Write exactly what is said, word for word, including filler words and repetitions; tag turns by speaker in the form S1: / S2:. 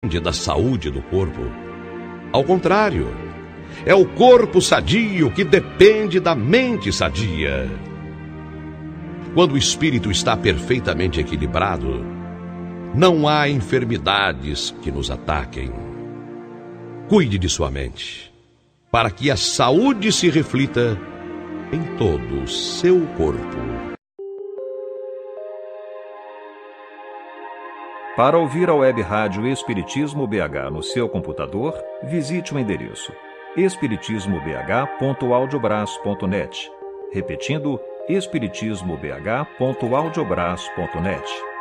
S1: depende da saúde do corpo. Ao contrário, é o corpo sadio que depende da mente sadia. Quando o espírito está perfeitamente equilibrado, não há enfermidades que nos ataquem. Cuide de sua mente, para que a saúde se reflita em todo o seu corpo.
S2: Para ouvir a web rádio Espiritismo B H no seu computador, visite o endereço espiritismo b h ponto audiobras ponto net. Repetindo, espiritismo b h ponto audiobras ponto net.